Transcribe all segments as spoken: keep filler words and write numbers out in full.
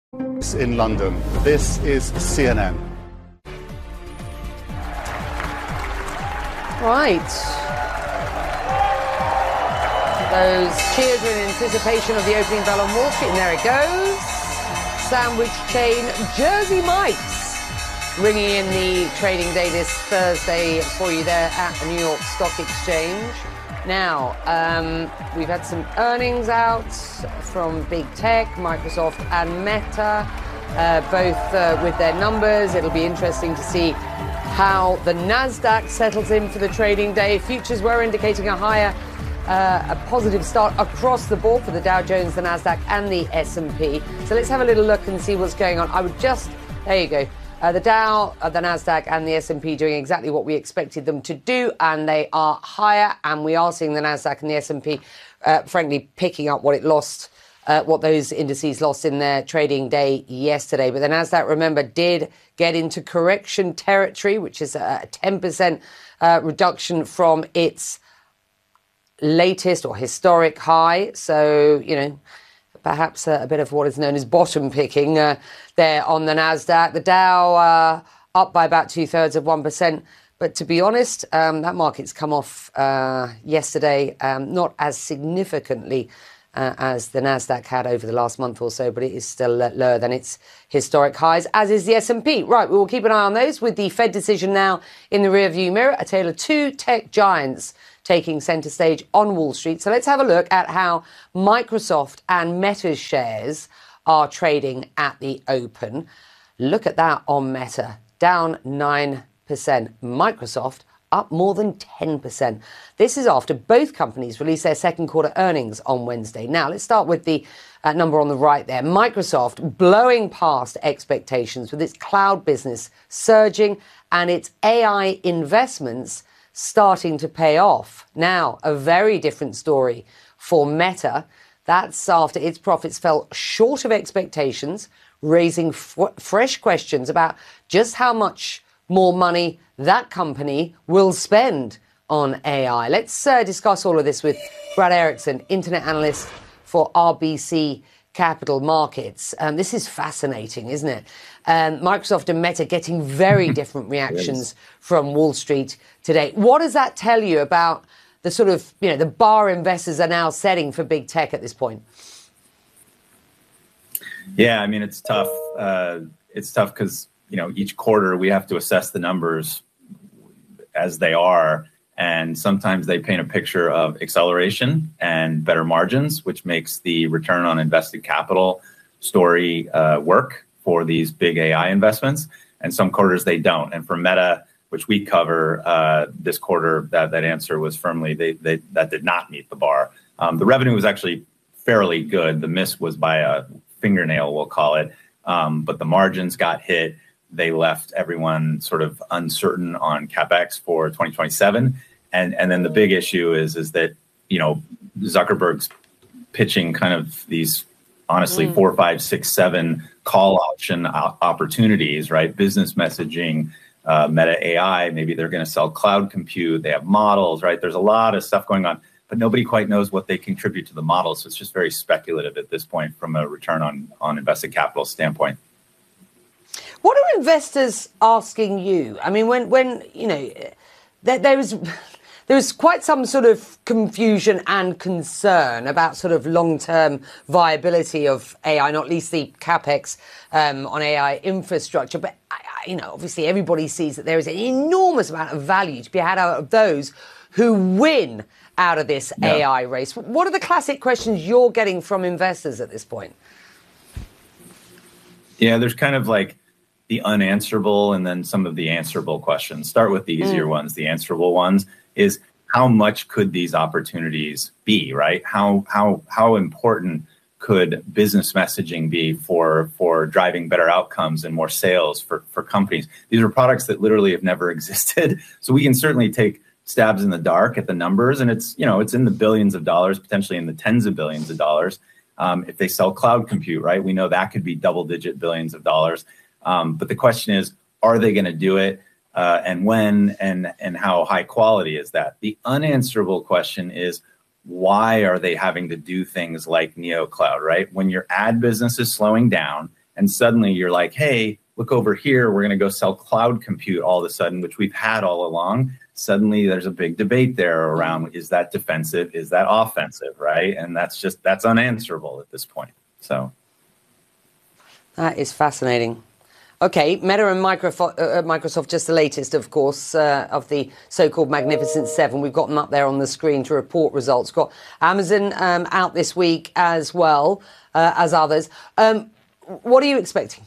In London. This is C N N. Right. Those cheers are in anticipation of the opening bell on Wall Street, and there it goes. Sandwich chain Jersey Mike's ringing in the trading day this Thursday for you there at the New York Stock Exchange. Now, um, we've had some earnings out from big tech, Microsoft and Meta, uh, both uh, with their numbers. It'll be interesting to see how the Nasdaq settles in for the trading day. Futures were indicating a higher, uh, a positive start across the board for the Dow Jones, the Nasdaq and the S and P. So let's have a little look and see what's going on. I would just, there you go. Uh, the Dow, uh, the Nasdaq and the S and P doing exactly what we expected them to do, and they are higher, and we are seeing the Nasdaq and the S and P, uh, frankly, picking up what it lost, uh, what those indices lost in their trading day yesterday. But the Nasdaq, remember, did get into correction territory, which is a ten percent uh, reduction from its latest or historic high. So, you know, perhaps uh, a bit of what is known as bottom picking uh, there on the Nasdaq. The Dow uh, up by about two thirds of one percent. But to be honest, um, that market's come off uh, yesterday, um, not as significantly uh, as the Nasdaq had over the last month or so, but it is still lower than its historic highs, as is the S and P. Right, we will keep an eye on those with the Fed decision now in the rearview mirror. A tale of two tech giants taking centre stage on Wall Street. So let's have a look at how Microsoft and Meta's shares are trading at the open. Look at that on Meta, down nine percent. Microsoft up more than ten percent. This is after both companies released their second quarter earnings on Wednesday. Now, let's start with the uh, number on the right there. Microsoft blowing past expectations with its cloud business surging and its A I investments starting to pay off. Now, a very different story for Meta. That's after its profits fell short of expectations, raising f- fresh questions about just how much more money that company will spend on A I. Let's uh, discuss all of this with Brad Erickson, internet analyst for R B C Capital Markets. Um, this is fascinating, isn't it? Um, Microsoft and Meta getting very different reactions from Wall Street today. What does that tell you about the sort of, you know, the bar investors are now setting for big tech at this point? Yeah, I mean, it's tough. Uh, it's tough because, you know, each quarter we have to assess the numbers as they are. And sometimes they paint a picture of acceleration and better margins, which makes the return on invested capital story uh, work for these big A I investments. And some quarters they don't. And for Meta, which we cover uh, this quarter, that, that answer was firmly, they, they that did not meet the bar. Um, the revenue was actually fairly good. The miss was by a fingernail, we'll call it. Um, but the margins got hit. They left everyone sort of uncertain on CapEx for twenty twenty-seven. And and then the big issue is, is that, you know, Zuckerberg's pitching kind of these, honestly, mm. four, five, six, seven call option opportunities, right? Business messaging, uh, Meta A I, maybe they're going to sell cloud compute. They have models, right? There's a lot of stuff going on, but nobody quite knows what they contribute to the model. So it's just very speculative at this point from a return on, on invested capital standpoint. What are investors asking you? I mean, when, when you know, there, there was... There was quite some sort of confusion and concern about sort of long-term viability of A I, not least the CapEx um, on A I infrastructure. But, you know, obviously everybody sees that there is an enormous amount of value to be had out of those who win out of this yeah. A I race. What are the classic questions you're getting from investors at this point? Yeah, there's kind of like the unanswerable and then some of the answerable questions. Start with the easier mm. ones, the answerable ones. Is how much could these opportunities be, right? How how how important could business messaging be for for driving better outcomes and more sales for, for companies? These are products that literally have never existed. So we can certainly take stabs in the dark at the numbers, and it's, you know, it's in the billions of dollars, potentially in the tens of billions of dollars. Um, if they sell cloud compute, right? We know that could be double digit billions of dollars. Um, but the question is, are they going to do it? Uh, and when and and how high quality is that? The unanswerable question is, why are they having to do things like NeoCloud, right? When your ad business is slowing down And suddenly you're like, hey, look over here, we're going to go sell cloud compute all of a sudden, which we've had all along. Suddenly there's a big debate there around, is that defensive? Is that offensive, right? And that's just, that's unanswerable at this point. So that is fascinating. Okay, Meta and Microsoft, uh, Microsoft, just the latest, of course, uh, of the so-called Magnificent Seven. We've got them up there on the screen to report results. Got Amazon um, out this week as well uh, as others. Um, what are you expecting?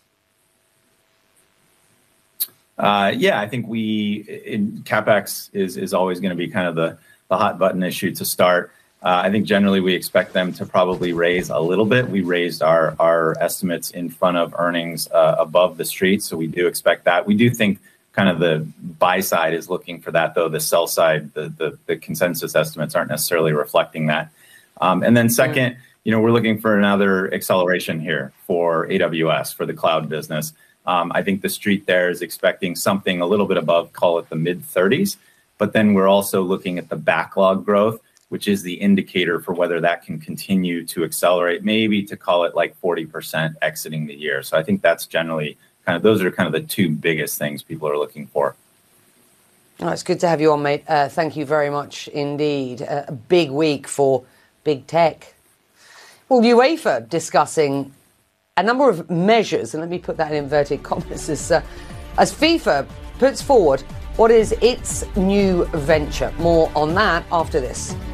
Uh, yeah, I think we in CapEx is is always going to be kind of the the hot button issue to start. Uh, I think generally we expect them to probably raise a little bit. We raised our our estimates in front of earnings uh, above the street, so we do expect that. We do think kind of the buy side is looking for that, though the sell side, the the, the consensus estimates aren't necessarily reflecting that. Um, and then second, you know, we're looking for another acceleration here for A W S, for the cloud business. Um, I think the street there is expecting something a little bit above, call it the mid thirties. But then we're also looking at the backlog growth, which is the indicator for whether that can continue to accelerate, maybe to call it like forty percent exiting the year. So I think that's generally kind of, those are kind of the two biggest things people are looking for. Oh, it's good to have you on, mate. Uh, thank you very much indeed. Uh, a big week for big tech. Well, UEFA discussing a number of measures, and let me put that in inverted commas, as, uh, as FIFA puts forward what is its new venture. More on that after this.